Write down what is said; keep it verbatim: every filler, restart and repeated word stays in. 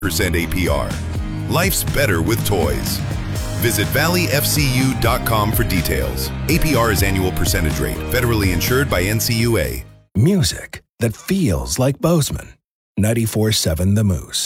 percent A P R. Life's better with toys. Visit valley f c u dot com for details. A P R is annual percentage rate. Federally insured by N C U A. Music that feels like Bozeman. ninety-four point seven The Moose.